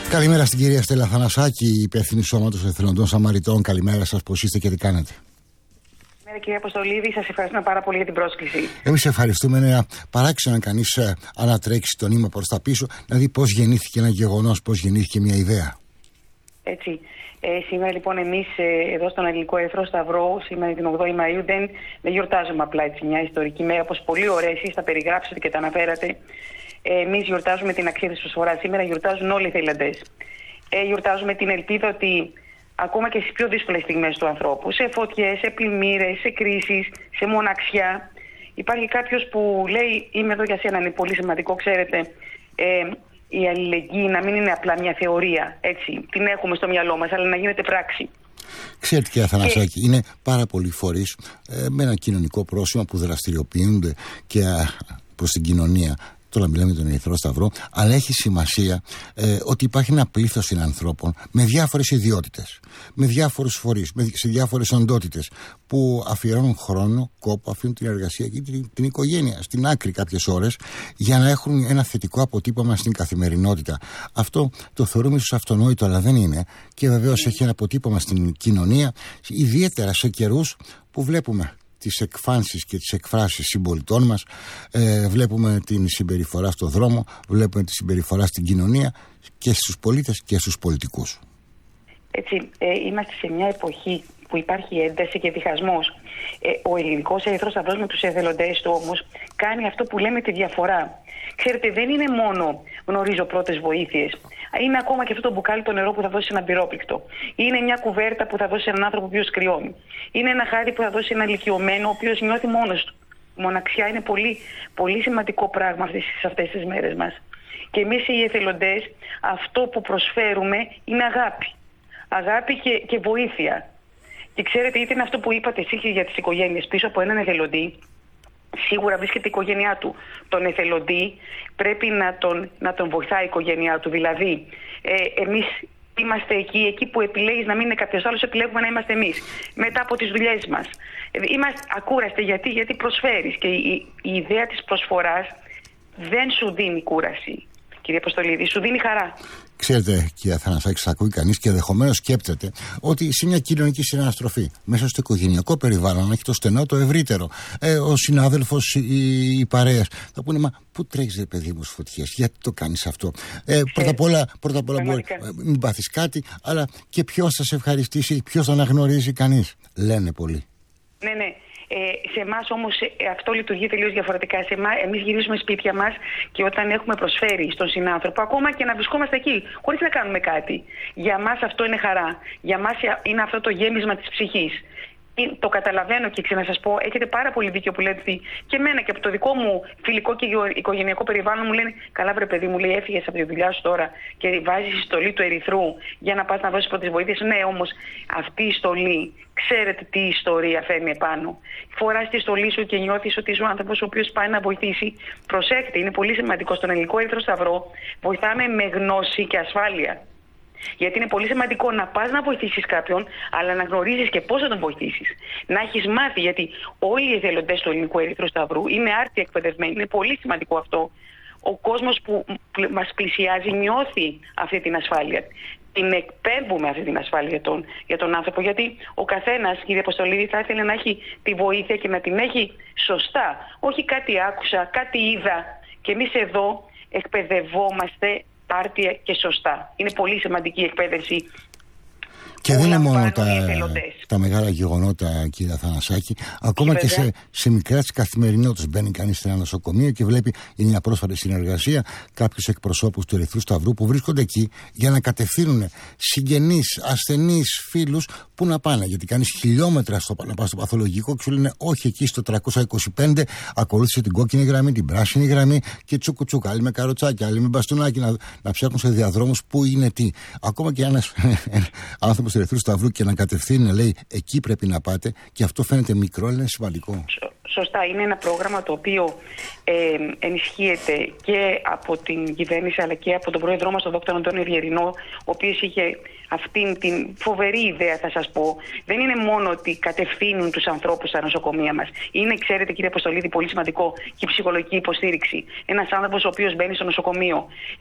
Καλημέρα στην κυρία Στέλλα Θανασάκη, υπεύθυνη σώματος εθελοντών Σαμαριτών. Καλημέρα σας, πώς είστε και τι κάνετε? Καλημέρα κύριε Αποστολίδη, σας ευχαριστούμε πάρα πολύ για την πρόσκληση. Εμείς ευχαριστούμε. Είναι παράξενο να κανείς ανατρέξει το νήμα προς τα πίσω, να δει πώς γεννήθηκε ένα γεγονός, πώς γεννήθηκε μια ιδέα. Έτσι. Σήμερα λοιπόν εμείς εδώ στον Αγγλικό Ερυθρό Σταυρό, σήμερα την 8η Μαΐου, δεν γιορτάζουμε απλά έτσι μια ιστορική μέρα, όπως πολύ ωραία εσείς τα περιγράψατε και τα αναφέρατε. Εμείς γιορτάζουμε την αξία της προσφοράς. Σήμερα γιορτάζουν όλοι οι εθελοντές. Γιορτάζουμε την ελπίδα ότι ακόμα και στις πιο δύσκολες στιγμές του ανθρώπου, σε φωτιές, σε πλημμύρες, σε κρίσεις, σε μοναξιά, υπάρχει κάποιος που λέει είμαι εδώ για σένα. Είναι πολύ σημαντικό, ξέρετε, η αλληλεγγύη να μην είναι απλά μια θεωρία, έτσι, την έχουμε στο μυαλό μας, αλλά να γίνεται πράξη. Ξέρετε κύριε Αθανασάκη, είναι πάρα πολλοί φορείς με ένα κοινωνικό πρόσημα που δραστηριοποιούνται και προς την κοινωνία. Τώρα μιλάμε για τον Ερυθρό Σταυρό, αλλά έχει σημασία ότι υπάρχει ένα πλήθος ανθρώπων με διάφορες ιδιότητες, με διάφορους φορείς, σε διάφορες οντότητες που αφιερώνουν χρόνο, κόπο, αφήνουν την εργασία και την οικογένεια στην άκρη κάποιες ώρες για να έχουν ένα θετικό αποτύπωμα στην καθημερινότητα. Αυτό το θεωρούμε ίσως αυτονόητο, αλλά δεν είναι, και βεβαίως έχει ένα αποτύπωμα στην κοινωνία, ιδιαίτερα σε καιρούς που βλέπουμε τις εκφάνσεις και τις εκφράσεις συμπολιτών μας, βλέπουμε την συμπεριφορά στο δρόμο, βλέπουμε τη συμπεριφορά στην κοινωνία και στους πολίτες και στους πολιτικούς. Έτσι, είμαστε σε μια εποχή που υπάρχει ένταση και διχασμός. Ο ελληνικός Ερυθρός Σταυρός με τους εθελοντές του όμως κάνει αυτό που λέμε τη διαφορά. Ξέρετε, δεν είναι μόνο γνωρίζω πρώτες βοήθειες. Είναι ακόμα και αυτό το μπουκάλι το νερό που θα δώσει ένα πυρόπληκτο. Είναι μια κουβέρτα που θα δώσει έναν άνθρωπο ο οποίος κρυώνει. Είναι ένα χάδι που θα δώσει ένα ηλικιωμένο ο οποίος νιώθει μόνος του. Η μοναξιά είναι πολύ, πολύ σημαντικό πράγμα αυτές τις μέρες μας. Και εμείς οι εθελοντές αυτό που προσφέρουμε είναι αγάπη. Αγάπη και βοήθεια. Και ξέρετε, είτε είναι αυτό που είπατε εσείς για τις οικογένειες, πίσω από έναν εθελοντή σίγουρα βρίσκεται η οικογένειά του. Τον εθελοντή πρέπει να τον βοηθάει η οικογένειά του. Δηλαδή, εμείς είμαστε εκεί που επιλέγεις να μην είναι κάποιος άλλος, επιλέγουμε να είμαστε εμείς. Μετά από τις δουλειές μας. Είμαστε ακούραστοι γιατί προσφέρεις. Και η ιδέα της προσφοράς δεν σου δίνει κούραση, κύριε Αποστολίδη, σου δίνει χαρά. Ξέρετε, κύριε Αθανασάκη, σας ακούει κανείς και ενδεχομένως σκέπτεται ότι σε μια κοινωνική συναναστροφή, μέσα στο οικογενειακό περιβάλλον, έχει το στενό, το ευρύτερο, ο συνάδελφος, οι παρέες, θα πούνε μα πού τρέχεις ρε παιδί μου στις φωτιές, γιατί το κάνεις αυτό? Πρώτα απ' όλα μπορεί μην πάθεις κάτι, αλλά και ποιος θα σε ευχαριστήσει, ποιος θα αναγνωρίζει, κανείς. Λένε πολλοί. Ναι. Σε εμάς όμως αυτό λειτουργεί τελείως διαφορετικά. Εμείς γυρίζουμε σπίτια μας και όταν έχουμε προσφέρει στον συνάνθρωπο, ακόμα και να βρισκόμαστε εκεί, χωρίς να κάνουμε κάτι, για μας αυτό είναι χαρά. Για μας είναι αυτό το γέμισμα της ψυχής. Το καταλαβαίνω και να σας πω, έχετε πάρα πολύ δίκιο που λέτε και εμένα και από το δικό μου φιλικό και οικογενειακό περιβάλλον μου λένε καλά βρε παιδί μου, λέει έφυγες από τη δουλειά σου τώρα και βάζεις η στολή του ερυθρού για να πας να δώσεις πρώτες βοήθειες. Ναι, όμως αυτή η στολή, ξέρετε τι ιστορία φέρνει επάνω. Φοράς τη στολή σου και νιώθεις ότι είσαι ο άνθρωπος ο οποίος πάει να βοηθήσει. Προσέχετε, είναι πολύ σημαντικό. Στον Ελληνικό Ερυθρό Σταυρό βοηθάμε με γνώση και ασφάλεια. Γιατί είναι πολύ σημαντικό να πας να βοηθήσεις κάποιον, αλλά να γνωρίζεις και πώς θα τον βοηθήσεις. Να έχεις μάθει, γιατί όλοι οι εθελοντές του Ελληνικού Ερυθρού Σταυρού είναι άρτια εκπαιδευμένοι. Είναι πολύ σημαντικό αυτό. Ο κόσμος που μας πλησιάζει νιώθει αυτή την ασφάλεια. Την εκπέμπουμε αυτή την ασφάλεια για τον άνθρωπο. Γιατί ο καθένας, κύριε Αποστολίδη, θα ήθελε να έχει τη βοήθεια και να την έχει σωστά. Όχι κάτι άκουσα, κάτι είδα. Και εμείς εδώ εκπαιδευόμαστε άρτια και σωστά. Είναι πολύ σημαντική η εκπαίδευση. Και δεν είναι μόνο τα μεγάλα γεγονότα, κύριε Αθανασάκη. Ακόμα και σε μικρά της καθημερινότητας. Μπαίνει κανείς σε ένα νοσοκομείο και βλέπει, είναι μια πρόσφατη συνεργασία, κάποιους εκπροσώπους του Ερυθρού Σταυρού που βρίσκονται εκεί για να κατευθύνουν συγγενείς, ασθενείς, φίλους που να πάνε. Γιατί κάνεις χιλιόμετρα να πας στο παθολογικό και σου λένε όχι, εκεί στο 325 ακολούθησε την κόκκινη γραμμή, την πράσινη γραμμή και τσουκουτσούκα. Άλλοι με καροτσάκια, άλλοι με μπαστούνάκι να ψάχνουν σε διαδρόμους που είναι τι. Ακόμα και ένας άνθρωπος του Ερυθρού Σταυρού και να κατευθύνει να λέει εκεί πρέπει να πάτε, και αυτό φαίνεται μικρό, αλλά είναι σημαντικό. Σωστά, είναι ένα πρόγραμμα το οποίο ενισχύεται και από την κυβέρνηση αλλά και από τον πρόεδρό μας, τον Δ. Αντώνιο Βιερινό, ο οποίος είχε αυτήν την φοβερή ιδέα, θα σας πω. Δεν είναι μόνο ότι κατευθύνουν τους ανθρώπους στα νοσοκομεία μας. Είναι, ξέρετε κύριε Αποστολίδη, πολύ σημαντικό και η ψυχολογική υποστήριξη. Ένας άνθρωπος ο οποίος μπαίνει στο νοσοκομείο